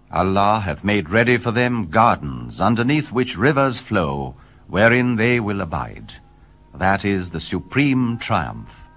Allah hath made ready for them gardens, underneath which rivers flow, wherein they will abide. That is the supreme triumph.